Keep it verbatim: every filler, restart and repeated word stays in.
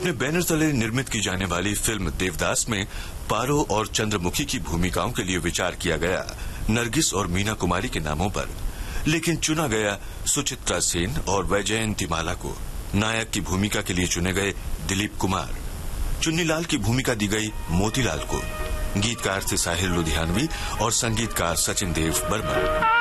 अपने बैनर तले निर्मित की जाने वाली फिल्म देवदास में पारो और चंद्रमुखी की भूमिकाओं के लिए विचार किया गया नरगिस और मीना कुमारी के नामों पर, लेकिन चुना गया सुचित्रा सेन और वैजयंतीमाला को। नायक की भूमिका के लिए चुने गए दिलीप कुमार। चुन्नीलाल की भूमिका दी गई मोतीलाल को। गीतकार थे साहिर लुधियानवी और संगीतकार सचिन देव बर्मन।